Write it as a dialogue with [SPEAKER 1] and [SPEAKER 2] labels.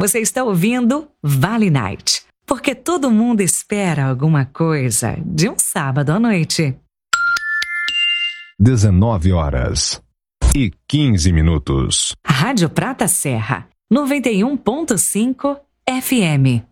[SPEAKER 1] Você está ouvindo Vale Night, porque todo mundo espera alguma coisa de um sábado à noite.
[SPEAKER 2] 19h15.
[SPEAKER 1] Rádio Prata Serra, 91.5 FM.